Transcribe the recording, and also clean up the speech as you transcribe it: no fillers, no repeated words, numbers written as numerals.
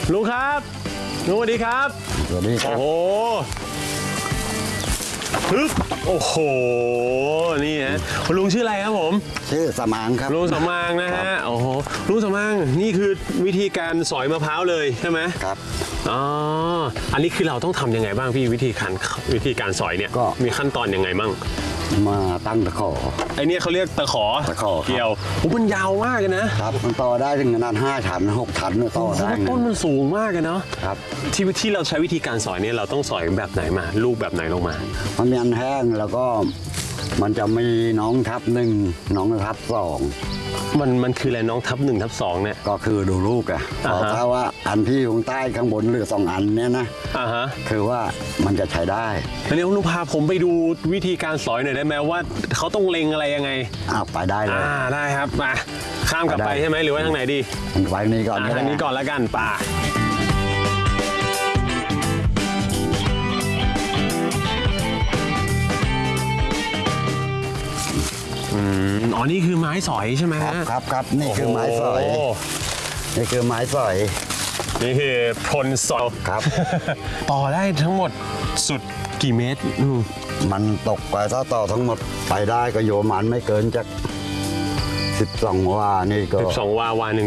ลุงครับลุงสวัสดีครับสวัสดีครับโอ้โหฮึบโอ้โหนี่ฮะคุณลุงชื่ออะไรครับผมชื่อสมางครับลุงสำมางนะฮะโอ้โหลุงสำมางนี่คือวิธีการสอยมะพร้าวเลยใช่ไหมครับอ๋ออันนี้คือเราต้องทำยังไงบ้างพี่วิธีการสอยเนี่ยก็มีขั้นตอนยังไงบ้างมาตั้งตะขอไอเนี่ยเขาเรียกตะขอตะขอครับเกี่ยวโอ้มันยาวมากเลยนะครับมันต่อได้ถึงขนาด5 ชั้น 6 ชั้นเนี่ยต่อเพราะได้ว่าต้นมันสูงมากเลยเนาะครับที่เราใช้วิธีการสอยเนี่ยเราต้องสอยแบบไหนมาลูกแบบไหนลงมามันมีอันแห้งแล้วก็มันจะมีน้องทับ1น้องทับ2 มันคืออะไรน้องทับ1ทับ2เนี่ยก็คือดูลูกอะอ่าฮะถ้าว่าอันที่อยู่ข้างใต้ข้างบนเหลือ2 อันเนี่ยนะอ่าฮะคือว่ามันจะใช้ได้เร็วลุงพาผมไปดูวิธีการสอยหน่อยได้ไหมว่าเขาต้องเล็งอะไรยังไงไปได้เลยได้ครับมาข้ามกลับไปได้ใช่ไหมหรือว่าทางไหนดีมันไว้นี่ก่อนทางนี้ก่อนแล้วกันป่าอ๋อนี่คือไม้สอยใช่ไหมครับฮะครับนี่คือไม้สอยโโหนี่คือไม้สอยนี่คือพลสอยครับต่อได้ทั้งหมดสุดกี่เมตรมันตกไปถ้าต่อทั้งหมดไปได้ก็โยมันไม่เกินจาก12 วานี่ก็ 12 วาหนึ่ง